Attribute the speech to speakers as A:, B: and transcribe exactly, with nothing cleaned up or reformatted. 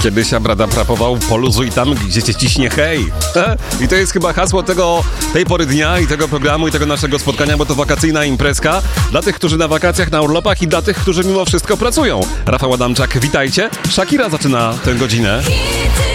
A: Kiedyś Abrada rapował: poluzuj tam, gdzie cię ciśnie hej. I to jest chyba hasło tego, tej pory dnia i tego programu i tego naszego spotkania, bo to wakacyjna imprezka dla tych, którzy na wakacjach, na urlopach i dla tych, którzy mimo wszystko pracują. Rafał Adamczak, witajcie. Shakira zaczyna tę godzinę.